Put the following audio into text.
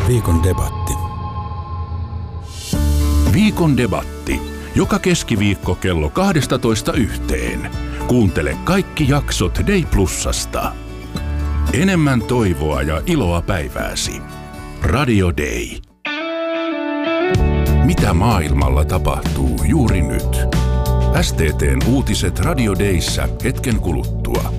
Viikon debatti. Viikon debatti. Joka keskiviikko kello 12:00. Kuuntele kaikki jaksot Day Plusasta. Enemmän toivoa ja iloa päivääsi. Radio Day. Mitä maailmalla tapahtuu juuri nyt? STT:n uutiset Radio Dayssä hetken kuluttua.